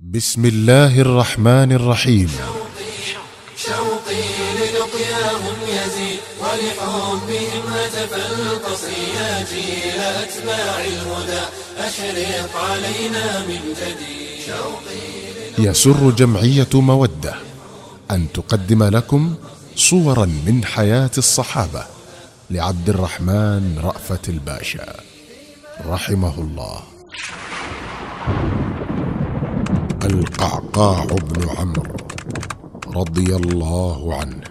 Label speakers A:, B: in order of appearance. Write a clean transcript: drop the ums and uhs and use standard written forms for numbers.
A: بسم الله الرحمن الرحيم.
B: شوقي للقياهم يزيد ولحبهم هتف القصي يا جيل أتباع الهدى أشرق علينا من جديد.
A: يسر جمعية مودة أن تقدم لكم صورا من حياة الصحابة لعبد الرحمن رأفت الباشا رحمه الله. القعقاع بن عمرو رضي الله عنه